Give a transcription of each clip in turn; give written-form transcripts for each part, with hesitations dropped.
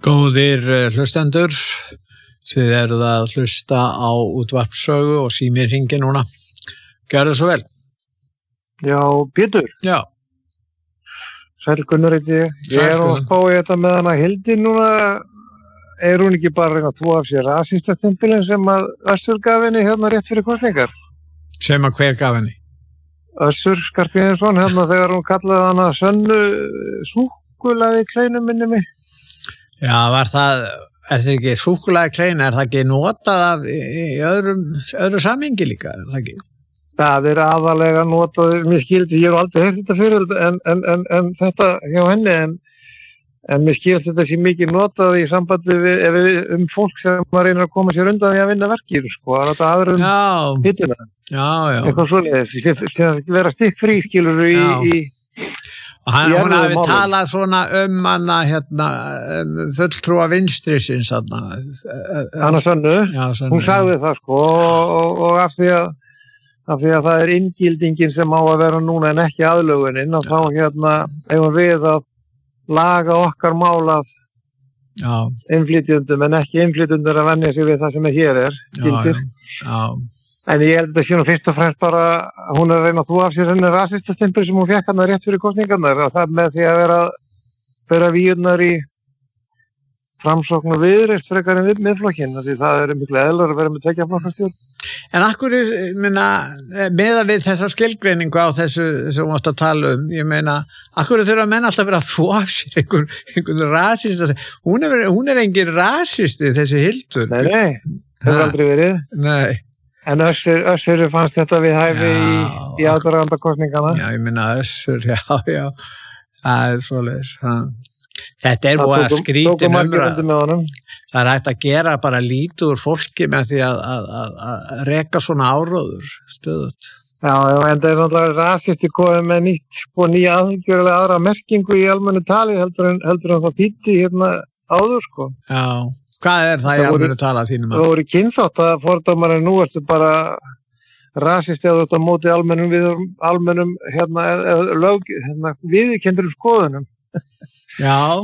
Góðir hlustendur, þið eruð að hlusta á útvarpssögu og símir hringi núna. Gjörðu svo vel. Já, Pétur. Já. Sæll Gunnar heiti ég. Ég að fá þetta með hana Hildi núna. Er hún ekki bara að þvo af sér rasistastempilinn sem að Össur gaf henni hérna rétt fyrir kosningar? Sem að hver gaf henni? Össur Skarphéðinsson hérna þegar hún kallaði hana Sönnu súkkulaði kleinu minni mig. Já, var það, það ekki súkkulaði kleinu, það ekki notað af í öðru samhengi líka, það ekki? Það aðalega notað, mér skildi, ég aldrei heyrt þetta fyrir en þetta hjá henni, en mér skildi þetta sé mikið notað í sambandi við fólk sem maður reynir að koma sér undan því að vinna verkir, sko, það aðra hittuna. Já. Eitthvað svoleiðis, það vera stikk frí, skilur í og hún hafi talað svona hana fulltrúa vinstrisins hana Sönnu, hún sagði það sko og af því að það inngildingin sem á að vera núna en ekki aðlögunin og þá eigum við að laga okkar mál af innflytjendum en ekki innflytjendur að venja sig við það sem hér gildir. En ég held að sé nú fyrst og fremst bara hún að reyna að þvo af sér henni rasistastempil sem hún fékk hana rétt fyrir kosningarnar og það með því að vera víurnar í Framsókn og Viðreisn frekar en Miðflokkinn því það miklu eðlar að vera með tveggja flokkastjórn. En akkur, meðan við þessa skilgreiningu á þessu sem við mást að tala ég meina, akkur þurfa menn alltaf vera að þvo af sér einhvern rasist hún engin rasisti þessi Hildur. Nei, það hefur aldrei verið. Nei. En Össur fannst þetta við hæfi í aðdraganda kosningana. Já, ég meina Össur, já, það svoleiðis. Þetta búið að skrítin umræða. Það hægt að gera bara lítið úr fólki með því að reka svona áróður stöðut. Já, en það náttúrulega rasisti komið með nýja aðgjörlega aðra merkingu í almennu tali heldur en það þýddi áður, sko. Já. Hvað það í almennu tala þínum? Það voru kynþátt að fordómar en nú ertu bara rasist eða þetta móti almennum viðurkenndum skoðunum. Já.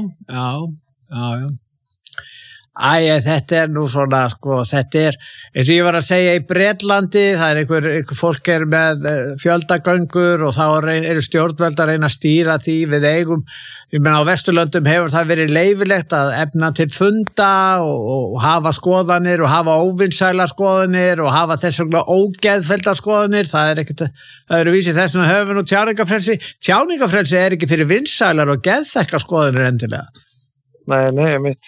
Þetta nú svona, sko, þetta eins og ég var að segja í Bretlandi, það einhver fólk með fjöldagöngur og þá eru stjórnvöld að reyna að stýra því við eigum, ég meina á Vesturlöndum hefur það verið leyfilegt að efna til funda og hafa skoðanir og hafa óvinsælar skoðanir og hafa þess vegna ógeðfellda skoðanir, það ekkert öðruvísi þess að höfum nú tjáningafrelsi ekki fyrir vinsælar og geðþekla skoðanir endilega. Nei, mitt.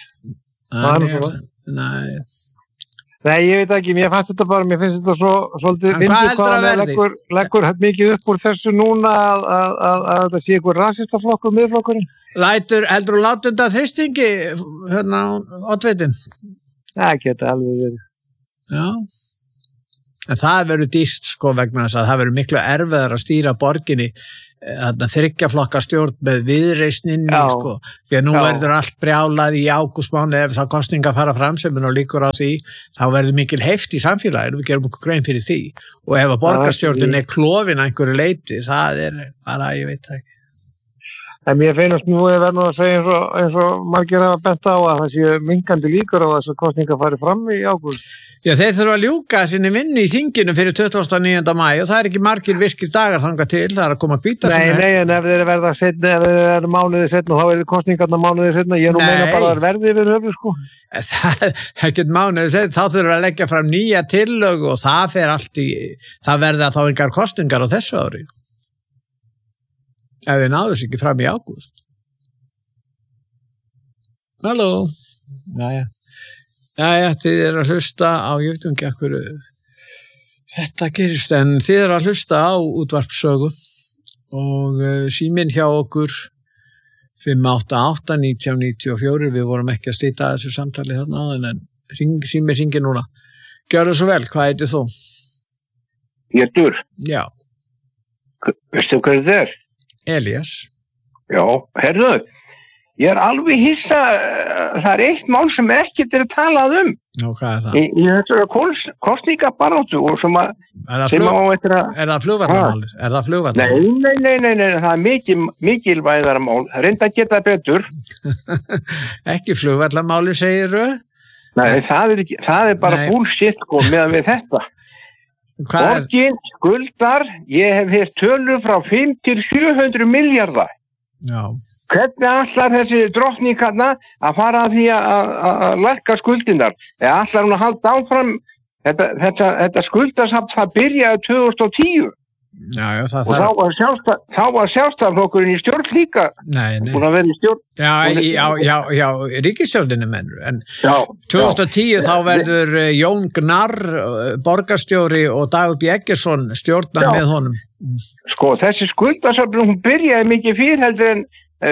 Nei, ég veit ekki, mér finnst þetta svolítið vindu hvað leggur mikið upp úr þessu núna að þetta sé einhver rasistaflokkur, miðflokkurinn. Heldur þú láta undan þrýstingi oddvitinn? Það geta alveg verið. Já, en það verður dýrt sko vegna þess að það verður miklu erfiðar að stýra borginni þryggjaflokka stjórn með Viðreisninni sko, því að nú verður allt brjálað í ágústmánuði ef það kosninga fara fram sem nú líkur á því, þá verður mikil heift í samfélaginu, við gerum okkur grein fyrir því og ef að borgarstjórnin klofin að einhverju leiti, það bara, ég veit það ekki. En mér finnst nú að verður að segja eins og margir hafa bent á að það sé minkandi líkur á þess að kosninga fari fram í ágúst. Já, þeir þurfa að ljúka sinni vinnu í þinginu fyrir 29. maí og það ekki margir virkir dagar þangað til, það að koma að býta sem Nei, en ef þeir verða setna, ef þeir verða mánuði setna, þá verður kosningarna mánuði setna, ég meina bara að verði yfir höfu, sko. Það get mánuði setna, þá þurfa að leggja fram nýja tillögu og það fer allt það verða þá engar kosningar á þessu ári. Ef þið náðu sig ekki fram í ágúst. Halló. Jæja, þið að hlusta á, ég veit ekki að hverju þetta gerist, en þið að hlusta á útvarpssögu og síminn hjá okkur 588-1994, við vorum ekki að slíta þessu samtali þarna en síminn hringir núna. Gjörðu svo vel, hvað heitir þú? Pétur. Já. Veistu hvað þetta er? Elías. Já, herðu, Ég alveg hissa, það eitt mál sem ekkert talað Já, hvað það? Í þessari kosningabaráttu og sem að... Er það flugvallarmál? Nei, það er mikilvægara mál. Reynda að geta betur. Ekki flugvallarmáli, segirðu? Nei, það er bara bullshit meðan við þetta. Borgin skuldar, ég hef heyrt tölur frá 5 til 700 milljarða. Já. Hvernig ætlar þessi drottningarna að fara að því að lækka skuldindar? Eða ætlar hún að halda áfram þetta skuldasamt það byrjaði 2010? Já, og þá var sjálfstæðarflokkurinn í stjórn líka. Nei. Hún að vera í stjórn. Já, ríkisstjórninni mennur. En 2010 þá verður Jón Gnarr borgarstjóri og Dagur B. Eggertsson stjórnar með honum. Sko, þessi skuldasöfnun, hún byrjaði mikið fyrr heldur en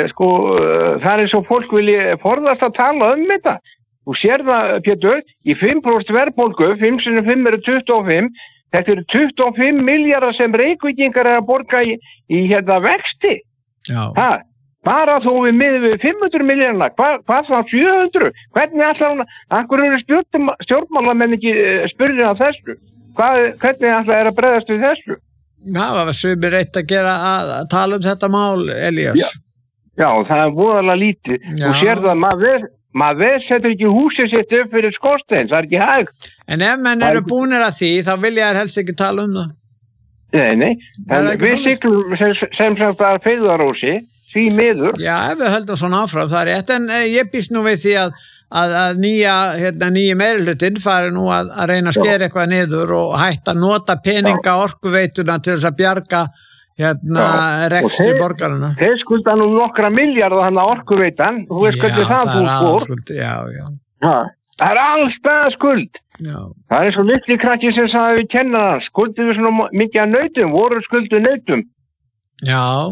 það er svo fólk vilja forðast að tala þetta. Þú sér það, Pétur, í 5% verðbólgu, 5 x 5 eru 25, þetta eru 25 milljarðar sem Reykvíkingar að borga í vexti. Já. Bara þó við miðum við 500 milljarðarna, hvað þá 700? Hvernig ætlar hún, akkur eru stjórnmálamenn ekki spurðir af þessu? Hvernig ætlar að bregðast við þessu? Það var sumir reitt að gera að tala þetta mál, Elías. Já, það er voðalega lítið. Þú sér það, maður setur ekki húsið sitt upp fyrir skorstein, það er ekki hægt. En ef menn eru búnir að því, þá vilja þær helst ekki tala það. Nei, en við siglum sem bara feigðarósi, því miður. Já, ef við höldum svona áfram, það er rétt, en ég býst nú við því að nýja meirihlutinn fari nú að reyna að skera eitthvað niður og hætta að nota peninga orkuveituna til þess að bjarga rekstri borgarana. Þeir skulda nú nokkra milljarða hann að orkuveitan, þú veist hvernig það fór. Það er allstað skuld. Já. Það er svo litli krakki sem sagði við kennarana, skuldum við svona mikið að nautum, voru skuldu nautum. Já.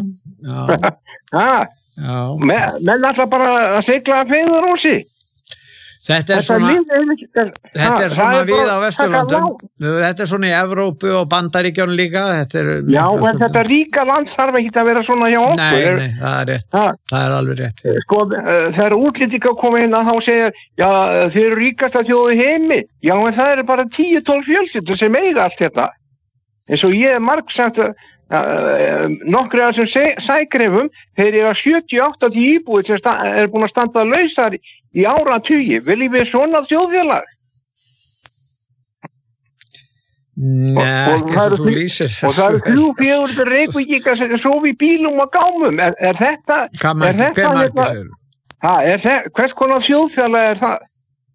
Menn alltaf bara að sigla að feigðarósi. Þetta er svona við á Vesturlöndum, þetta er svona í Evrópu og Bandaríkjunum líka. Já, en þetta ríka land þarf ekki að vera svona hjá okkur. Nei, það er rétt, það er alveg rétt. Sko, þegar útlendingar koma inn að þá segja, já, þeir eru ríkasta þjóð í heimi, já, en það eru bara 10-12 fjölskyldur sem eiga allt þetta. Eins og ég margsagt nokkri af þessum sækrefum, þeir eru 70-80 íbúið sem er búin að standa lausar í áratugi. Viljum við svona þjóðfélag? Nei, ekki svo þú lýsir. Og það eru 3-4 Reykvíkingar sem sofa í bílum og gámum. Er þetta... Hver margir segir þú? Hvers konar þjóðfélag er það?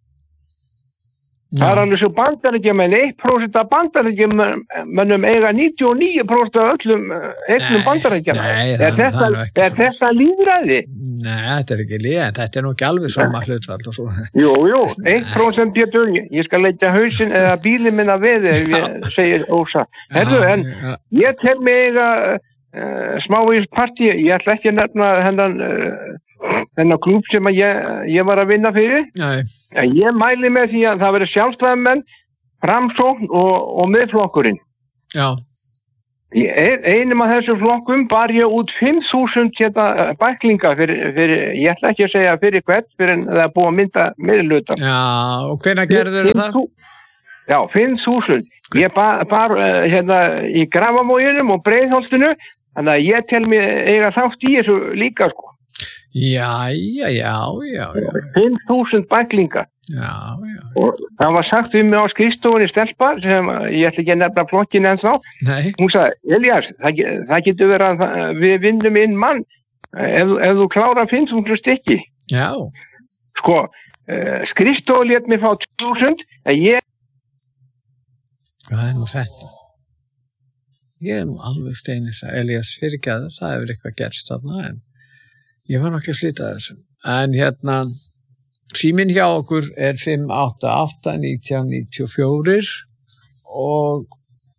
Það er alveg svo bandaríkjamenn, 1% af bandaríkjamennum eiga 99% af öllum eignum bandaríkjamenn. Er þetta lýðræði? Nei, þetta er ekki lýðræði, þetta er nú ekki alveg sama hlutfall og svo. Jú, 1% Pétur, ég skal leggja hausinn eða bílinn minna við ef ég segir ósa. Herðu, en ég tel mig eiga smávís partí, ég ætla ekki að nefna hennar klúb sem ég var að vinna fyrir. Nei. Ég mæli með því að það verður sjálfstæðismenn, Framsókn og Miðflokkurinn. Já. Í einum af þessum flokkum bar ég út 5.000 bæklinga fyrir, ég ætla ekki að segja fyrir hvert, fyrir en það er búið að mynda miðlutan. Já, og hvenær gerður það? Já, 5.000. Ég bar í Grafavoginum og Breiðholtinu, þannig að ég tel mig eiga þátt í þessu líka, sko. Já. 5.000 bæklinga. Já. Og það var sagt við mig á skrifstofunni stelpa, sem ég ætla ekki að nefna flokkin ennþá. Nei. Hún sagði, Elías, það getur verið að við vinnum inn mann ef þú klára 5.000 stykki. Já. Sko, skrifstofu lét mig fá 2.000, en ég... Hvað er nú þetta? Ég er nú alveg steinis að Elías fyrirgæða, það hefur eitthvað gerst þarna, en ég var nokkið að slíta þessu. En síminn hjá okkur er 588-1994 og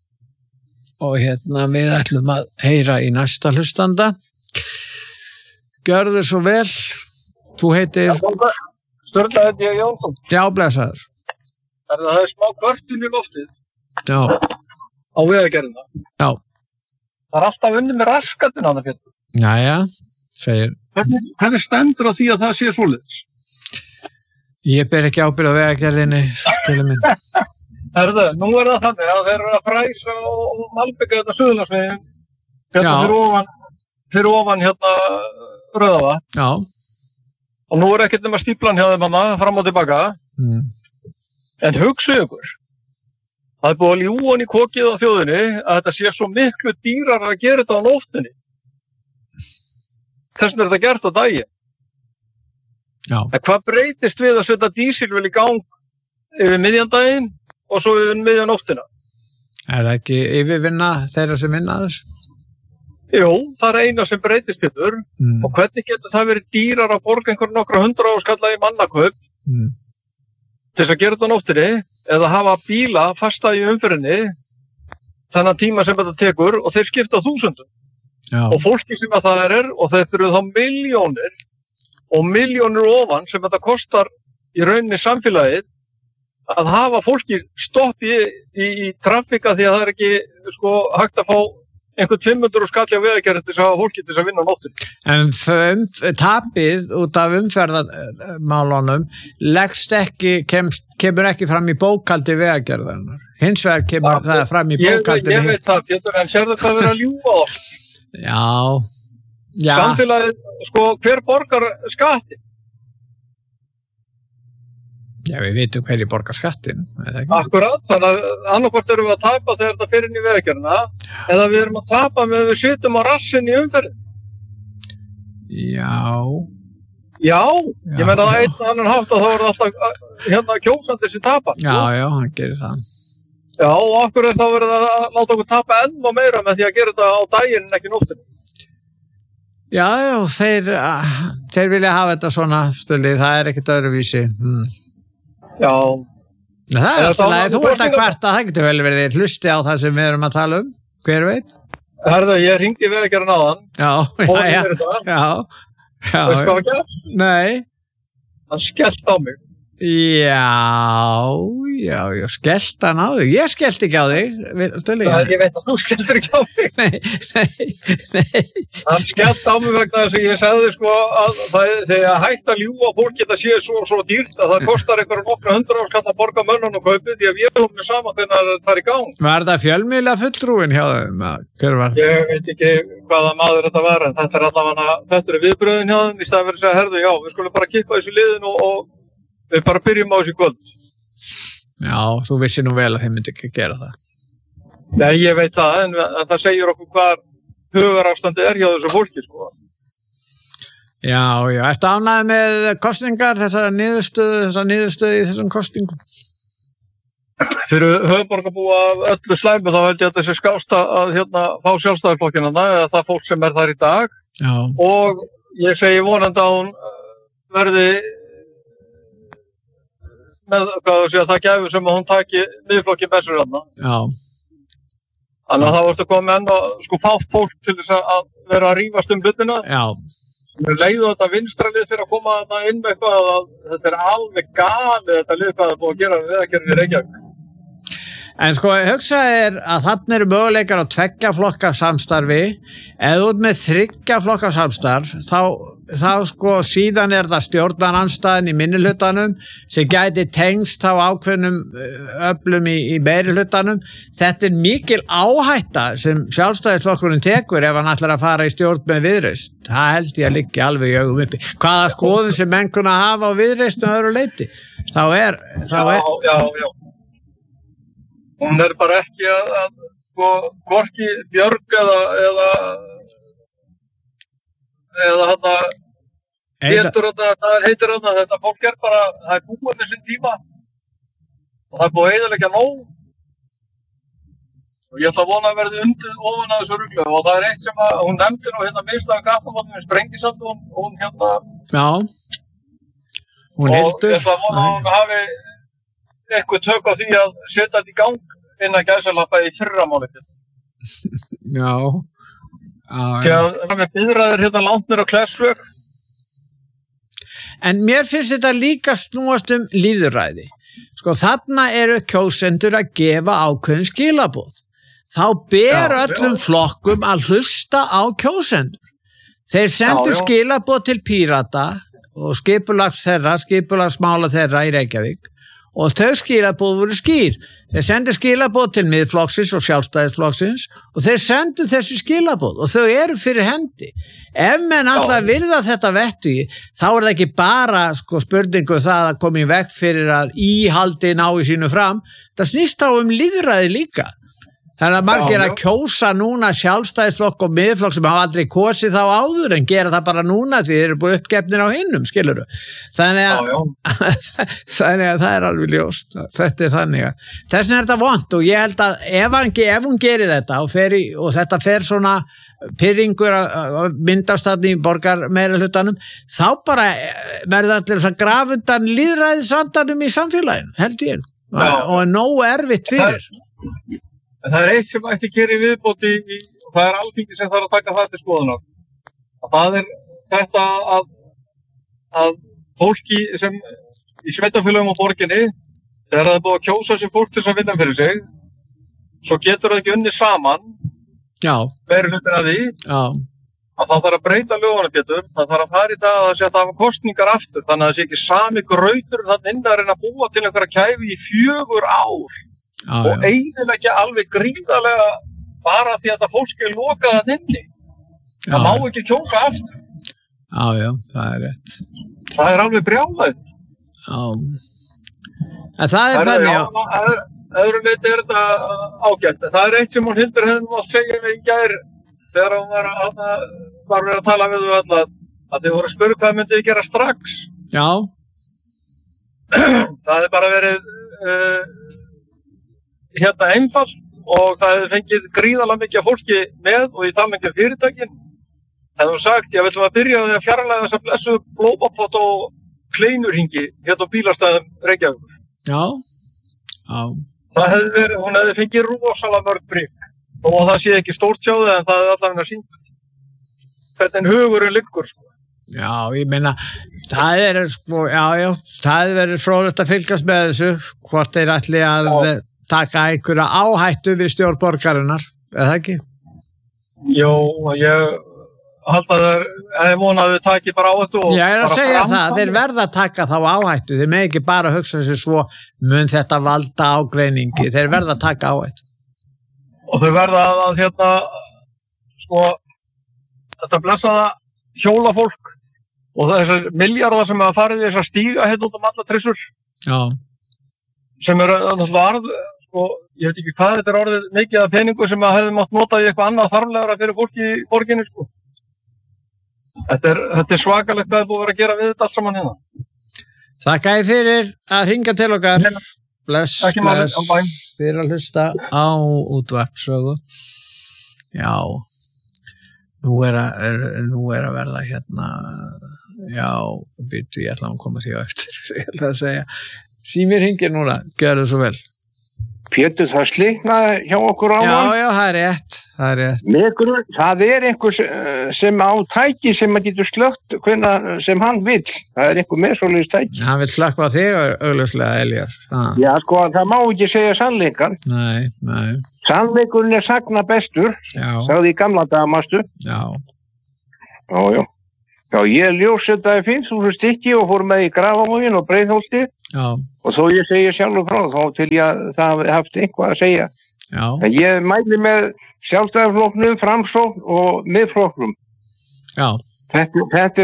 við ætlum að heyra í næsta hlustanda. Gjörðu svo vel. Þú heitir... Sturla heiti ég Jónsson. Já, blessaður. Það er smá kvörtun í loftið. Já. Á Vegagerðina. Já. Það er alltaf unni með raskatinn á það, Pétur. Jæja. segir. Hvernig stendur á því að það sé svoleiðis? Ég ber ekki ábyrgð á vegagerðinni, stölu minn. Herðu, nú það þannig að þeir eru að fræsa og malbygga þetta Suðurlandsveginn. Fyrir ofan hérna Rauðavatn. Já. Og nú ekkert nema stíplan hjá þeim hana, fram og tilbaka. En hugsið ykkur. Það búið að ljúga í kokið á þjóðinni að þetta sé svo miklu dýrar að gera þetta á nóttinni. Þess vegna þetta gert á daginn. Já. En hvað breytist við að setja dísilvél í gang yfir miðjandaginn og svo yfir miðjanóttina? Það ekki yfirvinna þeirra sem vinna þessu? Jú, það eina sem breytist Pétur. Og hvernig getur það verið dýrar að borga einhver nokkra 100 áskalla í mannakaup til þess að gera þetta á nóttinni eða hafa bíla fasta í umferðinni þennan tíma sem þetta tekur og þeir skipta 1000. Já. Og fólki sem að það og þetta eru þá milljónir og milljónir ofan sem þetta kostar í rauninni samfélagið að hafa fólki stopp í trafíka því að það ekki hægt að fá einhvern 500 skall á vegagerð til þess að hafa fólki til þess að vinna á nóttinni. En tapið út af umferðarmálunum kemur ekki fram í bókhaldi vegagerðarinnar. Hins vegar kemur það fram í bókhaldi. Ég veit það, Pétur, en sérðu hvað verið að ljúga á? Já. Samfélagið, hver borgar skatti? Já, við vitum hverju borgar skattin. Akkurat, þannig að annarkvort erum við að tapa þegar þetta fyrir inn í vegagerðina eða við erum að tapa með við sitjum á rassinn í umferðin. Já, ég meina að einn annan hátt að þá er alltaf kjósandi sem tapa. Já, hann gerir það. Já, og okkur þá verið að láta okkur tapa enn og meira með því að gera þetta á daginn en ekki nóttinni. Já, þeir vilja hafa þetta svona stulli, það ekkert öðruvísi. Já. Það alltaf leið, þú ert að kvarta, það getur vel verið hlusti á það sem við erum að tala hver veit? Herðu, ég hringdi vegagerðina á hann. Já. Veist hvað var gert? Nei. Hann skellt á mig. Já, skellt hann á þig. Ég skellt ekki á þig. Ég veit að þú skelltir ekki á mig. Nei. Hann skellt á mig vegna þess að ég sagði að þegar hægt að ljúga fólk geta séð svo dýrt að það kostar einhverjum nokkra 100 áskall að borga mönnum og kaupið því að við erum saman þegar það er í gang. Var það fjölmiðla fulltrúin hjá þeim? Hver var? Ég veit ekki hvaða maður þetta var en þetta er viðbröðin hjá þeim í staðinn fyrir að segja, herðu, já, við skulum bara kippa þessu liðin og við bara byrjum á þessu kvöld. Já, þú vissi nú vel að þeim myndi ekki gera það. Nei, ég veit það, en það segir okkur hvað hugarástandi hjá þessu fólki, Já, ertu ánægð með kosningar, þessar niðurstöðu í þessum kosningum? Fyrir höfuðborgarbúa öllu slæmu þá held ég að þessi skást að fá sjálfstæðisflokkina eða það fólk sem þar í dag. Já. Og ég segi vonandi að hún verði með það gæfi sem að hún taki miðflokkin bestur þarna. Já. Þannig að það vorstu komið enn og fátt fólk til þess að vera að rífast hlutina. Já. Leiðu þetta vinstralið fyrir að koma þarna inn með eitthvað að þetta er alveg galið þetta lið hvað það er búið að gera við vegagerðinni í Reykjavík. En hugsaðu að þarna eru möguleikar á 2 flokka samstarfi, eða út með 3 flokka samstarf, þá síðan er það stjórnarandstaðan í minnihlutanum sem gæti tengst á ákveðnum öflum í meirihlutanum. Þetta er mikil áhætta sem sjálfstæðisflokkurinn tekur ef hann ætlar að fara í stjórn með Viðreisn. Það held ég að liggja alveg í augum uppi. Hvaða skoðun sem menn kunna hafa á Viðreisn og öðru leyti? Já. Hún er bara ekki að hvorki Björg eða Pétur það heitir þetta fólk er bara, það er búið með sinn tíma og það er búið að eyðileggja nóg og ég ætla að vona að verði undir ofan að þessu ruglu og það er eitt sem að hún nefndi nú mislega gattamótum við Sprengisand og hún Já, hún Hildur og ég ætla að vona að hún hafi eitthvað tök á því að setja þetta í gang innan gæsalappa í fyrramálið. Já. Það með biðræðir langt niður á Klessveg. En mér finnst þetta líka snúast lýðræði. Þarna eru kjósendur að gefa ákveðin skilaboð. Þá ber öllum flokkum að hlusta á kjósendur. þeir sendu skilaboð til Pírata og skipulagsmála þeirra í Reykjavík og þau skilaboð voru skýr. Þeir sendu skilaboð til Miðflokksins og Sjálfstæðisflokksins og þeir sendu þessi skilaboð og þau eru fyrir hendi. Ef menn alltaf virða þetta vettugi, þá það ekki bara spurningu það að koma í veg fyrir að íhaldi ná í sínu fram, það snýst þá lýðræði líka. Þannig að margir að kjósa núna Sjálfstæðisflokk og Miðflokk sem hafa aldrei kosið þá áður en gera það bara núna því þeir eru búið uppgefnir á hinnum, skilurðu. Þannig að það alveg ljóst. Þetta þannig að þess vegna þetta vont og ég held að ef hún gerir þetta og þetta fer svona pirringur að myndast þarna í borgarmeirihlutanum, þá bara verður allir að grafa undan lýðræðisvandanum í samfélaginu, held ég. Og nógu erfitt fyrir. En það eitt sem ætti að gera í viðbóti og það Alþingi sem þarf að taka það til skoðunar. Það þetta að fólki sem í sveitarfélögum á borginni, þegar það er búið að kjósa sem fólk til þess að vinna fyrir sig, svo getur það ekki unnið saman, meirihlutin af því, að það þarf að breyta lögunum betur, það þarf að fara í það að það hafa kosningar aftur, þannig að það sé ekki sami grautur þannig inn að reyna að búa til einhverja kæfi í 4 ár. Og eiginlega alveg gríðarlega bara því að það fólk lokað að inni. Það má ekki kjósa aftur. Já, það rétt. Það alveg brjálað. En það þannig. Öðru leiti þetta ágætt. Það eitt sem hún Hildur hefði að segja við í gær þegar hún var að tala við alla að þið voru að spyrja hvað myndið gera strax. Já. Það bara verið einfalt og það hefði fengið gríðarlega mikið fólki með og ég tala ekki fyrirtækin. Það hefði sagt, ég ætlum að byrja að fjarlæga þess að blessu blómapott og kleinurhingi á bílastæðum Reykjavíkur. Já. Það hefði verið, hún hefði fengið rosalega mörg brík og það sé ekki stórt sjáði en það allavega sýnt. Hvernig hugurinn liggur. Já, ég meina, það hefði verið fróðlegt að fylgjast með þessu, hvort þeir ætli að taka einhverja áhættu við stjórn borgarinnar, það ekki? Jó, ég held að ég vona að þau taki bara áhættu og ég að segja það, þeir verða að taka þá áhættu, þeir með ekki bara hugsa sér svo mun þetta valda ágreiningi, þeir verða að taka áhættu. Og þau verða að þetta blessaða hjólafólk og þessar milljarðar sem hafa farið í þessar stíga út alla trissur. Já. Sem náttúrulega ég veit ekki hvað þetta orðið mikið af peningu sem að hefði mátt nota í eitthvað annað þarflegra fyrir fólki í borginni. Þetta svakalegt að það búið að vera að gera við þetta allt saman hérna. Þakka ég fyrir að hringa til okkar. Bless. Fyrir að hlusta á útvarpssögu. Já. Nú er að verða hérna. Já, býtu, ég ætla að koma því á eftir. Ég ætla að segja. Símir hringir núna, gjör það svo vel. Pétur, það slitnaði hjá okkur á hann. Já, það er rétt. Það er einhver sem á tæki sem að getur slögt sem hann vill. Það er einhver með svoleiðis tæki. Hann vill slökkva þig augljóslega, Elías. Já, það má ekki segja sannleikan. Nei. Sannleikurinn er sagna bestur, sagði í gamla damastu. Já. Já, ég ljósetaði 5.000 stykki og fór með í Grafavoginn og Breiðholti. Já. Og þó ég segi sjálfur frá þá til ég að það hafi haft eitthvað að segja. Já. En ég mæli með Sjálfstæðisflokknum, Framsókn og Miðflokknum. Já. Þetta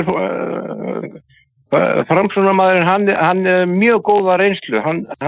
Framsóknarmaðurinn, hann er mjög góða reynslu.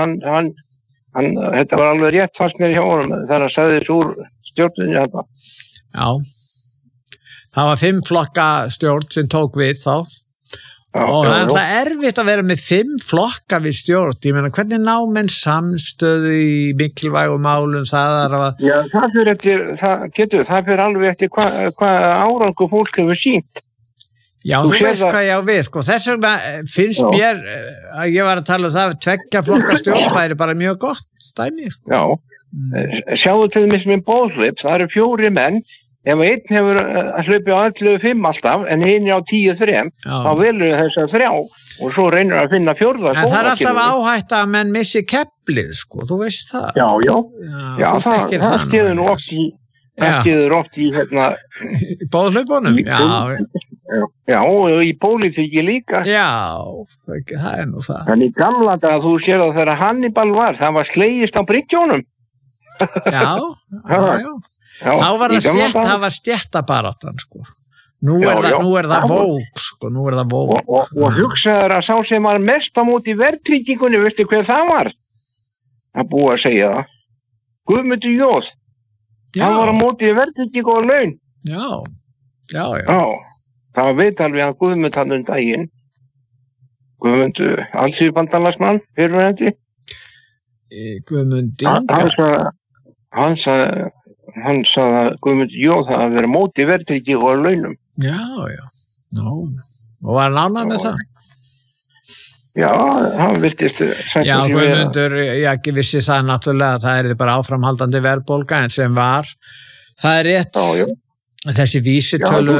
Þetta var alveg rétt fast mér hjá honum þegar hann sagði þessu úr stjórninni þetta. Já. Það var 5 flokka stjórn sem tók við þá. Og það er alltaf erfitt að vera með 5 flokka við stjórn. Ég meina, hvernig ná menn samstöðu í mikilvægum málum Já, það fyrir alveg eftir hvað árangur fólk hefur sýnt. Já, þú veist hvað ég á við, sko. Þess vegna finnst mér að ég var að tala um það að 2 flokka stjórn væri bara mjög gott dæmi, sko. Já, sjáðu til þess með bóðhlaup, það eru 4 menn. Ef einn hefur hlupið á 11.5 alltaf, en hinn á 10.3, þá velur þess að 3 og svo reynir að finna 4. En það er alltaf áhætt að menn missi keflið, sko, þú veist það. Já, það skeður nú oft í Partiður oft í í bóðhlaupunum, já, og í pólitíki líka. Já, það nú það. Þannig gamla dag þú sér að þegar Hannibal var, það var slegist á bryggjunum. Já. Þá var það var stéttabaráttan, sko. Nú er það vók, sko, nú er það vók. Og hugsaður að sá sem var mest á móti verðtryggingunni, veistu hver það var? Það búið að segja það. Guðmundur Jóð. Hann var á móti verðtryggingu og laun. Já. Það var veit alveg að Guðmund hann daginn. Guðmund, Alþýðubandalagsmann, fyrirverandi. Guðmund Inga. Hann sagði að Guðmund Jóð það að vera móti verðtryggingu og launum. Já. Og var hann ánægður með það? Já, hann virtist Já, Guðmundur, ég ekki vissi það náttúrulega að það bara áframhaldandi verðbólga en sem var, það rétt þessi vísitölu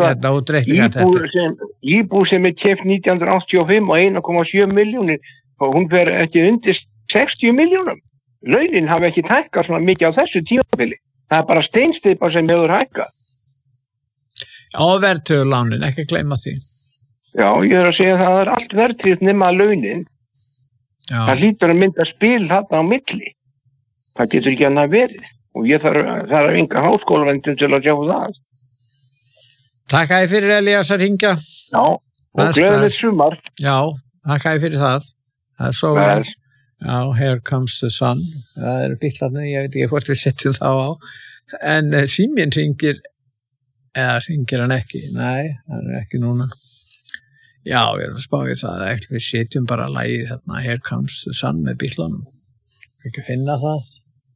íbúð sem keypt 1985 og 1,7 milljónir og hún fer ekki undir 60 milljónum. Launin hafa ekki hækkað svona mikið á þessu tímabili. Það bara steinsteypa sem hefur hækkað. Og verðtölulánin, ekki gleyma því. Já, ég að segja að það allt verðtryggt nema launin. Það hlýtur að mynda spil þarna á milli. Það getur ekki annað verið. Og ég þarf enga háskólaventum til að sjá það. Takk að ég fyrir Elías að hringja. Já, og gleðilegt sumar. Já, takk að ég fyrir það. Það svo vel. Já, Here Comes the Sun. Það eru bílarnir, ég veit ekki hvort við setjum þá á. En síminn hringir, eða hringir hann ekki? Nei, hann ekki núna. Já, ég að spá í það að við setjum bara lagið hérna Here Comes the Sun með bílunum. Ekki finna það.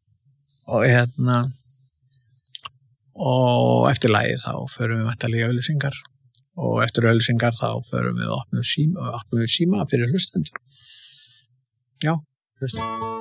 Og eftir lagið þá förum við væntanlega í auglýsingar. Og eftir auglýsingar þá förum við opnum síma fyrir hlustendur. Já, hlustendur.